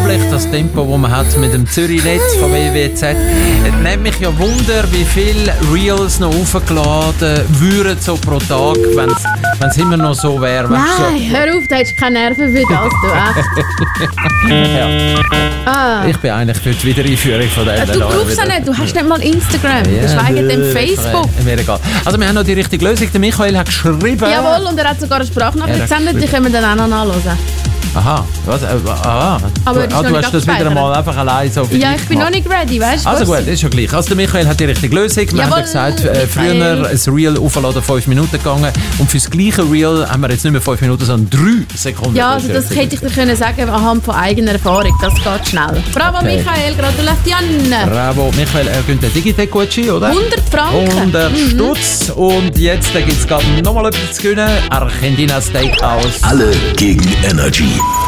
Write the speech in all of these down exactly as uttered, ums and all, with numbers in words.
unglaublich, das Tempo, das man hat mit dem Zürich-Netz von W W Z. Es nimmt mich ja Wunder, wie viele Reels noch aufgeladen würden so pro Tag, wenn es immer noch so wäre. Nein, so. hör auf, du hast keine Nerven für das, du echt. Ja. Ah. Ich bin eigentlich für die Wiedereinführung von der Du brauchst es nicht, du hast nicht mal Instagram, Ja, geschweige denn äh, Facebook. Mir egal. Also wir haben noch die richtige Lösung. Der Michael hat geschrieben... Jawohl, und er hat sogar eine Sprachnachricht Er hat gesendet, die können wir dann auch noch nachhören. Aha, was? Äh, aha. Aber du das ist ah, noch du nicht hast das wieder abgespeichert. mal einfach allein so für Ja, dich ich bin gemacht. noch nicht ready, weißt du? Also was? gut, ist schon gleich. Also der Michael hat die richtige Lösung. Wir Jawohl, haben ja gesagt, äh, früher Michael. ein Reel aufladen fünf Minuten gegangen. Und für das gleiche Reel haben wir jetzt nicht mehr fünf Minuten, sondern drei Sekunden. Ja, also das hätte ich dir können sagen anhand von eigener Erfahrung. Das geht schnell. Bravo, Okay. Michael, Gratulation. Bravo. Michael, er gönnt den Digitec-Gutschein, oder? hundert Franken. hundert Stutz. Und jetzt gibt es gerade nochmal etwas zu gewinnen. Argentina Steakhouse. Alle gegen Energy.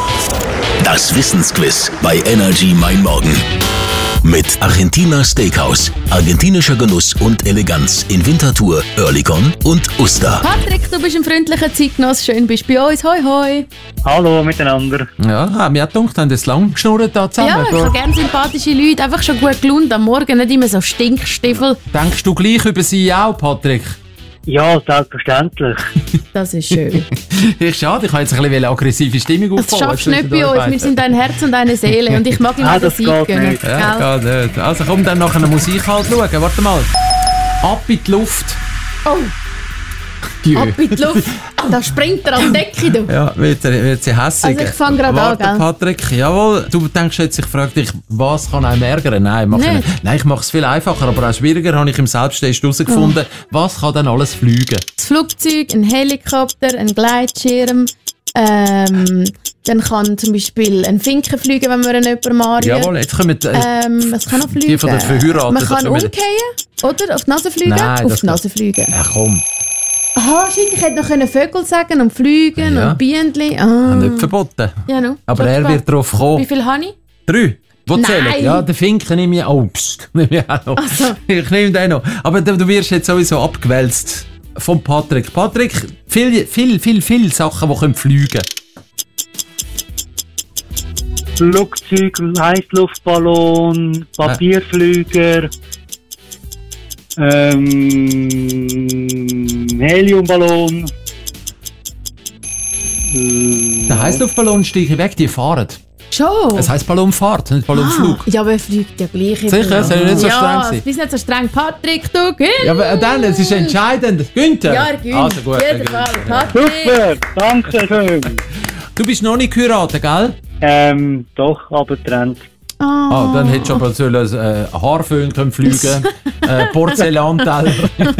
Das Wissensquiz bei Energy Mein Morgen. Mit Argentina Steakhouse, argentinischer Genuss und Eleganz in Winterthur, Oerlikon und Uster. Patrick, du bist ein freundlicher Zeitgenoss. Schön bist du bei uns. Hoi, hoi. Hallo miteinander. Ja, mir hat gedacht, haben das lang geschnurrt da zusammen. Ja, ich habe gerne sympathische Leute. Einfach schon gut gelaunt am Morgen, nicht immer so Stinkstiefel. Denkst du gleich über sie auch, Patrick? Ja, selbstverständlich. Das ist schön. Ich schade, ich habe jetzt ein bisschen aggressive Stimmung Das aufbauen. schaffst du nicht bei uns. Wir sind ein Herz und eine Seele. Und ich mag ihm Ah, auch den das Sieg geht gönnen. nicht. Ja, Gell? geht nicht. Also komm dann nachher eine Musik halt schauen. Warte mal. Ab in die Luft. Oh, Jö. ab in die Luft. Da springt er an die Decke, du. Ja, wird, er- wird sie hässig. Also ich fang grad an, Warte, gell? Patrick, jawohl. Du denkst jetzt, ich frage dich, was kann einem ärgern? Nein, mach ich Nicht. nicht. Nein, ich mache es viel einfacher, aber auch schwieriger habe ich im Selbsttest herausgefunden. Was kann denn alles fliegen? Das Flugzeug, ein Helikopter, ein Gleitschirm. Ähm, dann kann zum Beispiel ein Finken fliegen, wenn man jemanden mariert. Jawohl, jetzt kommen die, äh, Ähm, was kann noch fliegen? die von den Verheirateten. Man kann kommen die- umkehren, oder? Auf die Nase fliegen? Nein, auf das die Nase fliegen. Ja, komm. Aha, shit, ich hätte noch können Vögel sagen und fliegen Ja. und Bienen. Ah. Nicht verboten. Ja, no. Aber Schon er spät. wird drauf kommen. Wie viel habe ich? Drei. Wo Nein. zählen? Ja, den Finken nehme ich auch. Psst, nehme ich auch noch. Ach so. Ich nehme den noch. Aber du, du wirst jetzt sowieso abgewälzt von Patrick. Patrick, viel, viel, viel, viel Sachen, die können fliegen. Flugzeug, Heißluftballon, Papierflüger, ähm, Heliumballon. Äh, Der Heißluftballon steige weg, die fahren. Schon? Es heisst Ballonfahrt, nicht Ballonflug. Ah, ja, aber er fliegt ja gleich. Sicher, soll ich nicht so ja, streng sein? Ja, bist nicht so streng. Patrick, du gewinnst. Ja, aber dann, es ist entscheidend. Günther? Ja, er gewinnt. Also gut, Auf er jeden gewinnt. Fall. Patrick. Super, danke schön. Du bist noch nicht geheiratet, gell? Ähm, doch, aber getrennt. Ah, dann hättest du aber sollen, äh, Haarföhn können fliegen, äh, Porzellanteller.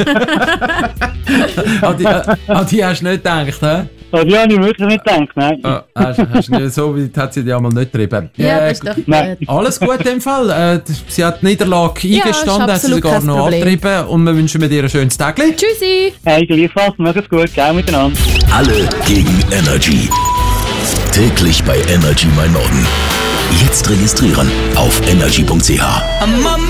an, die, äh, an die hast du nicht gedacht, hä? Oh, die habe ich wirklich nicht gedacht, nein. Ah, hast, hast nicht, so weit hat sie dich einmal nicht getrieben. Ja, Äh, das ist doch Nein. gut. Alles gut in dem Fall. Äh, sie hat die Niederlage Ja, eingestanden, ist hat sie absolut sogar kein noch Problem. abgetrieben und wir wünschen dir ein schönes Tag. Tschüssi. Hey, gleichfalls, macht's gut, gell miteinander. Alle gegen Energy. Täglich bei Energy Mein Morgen. Jetzt registrieren auf energy punkt c h.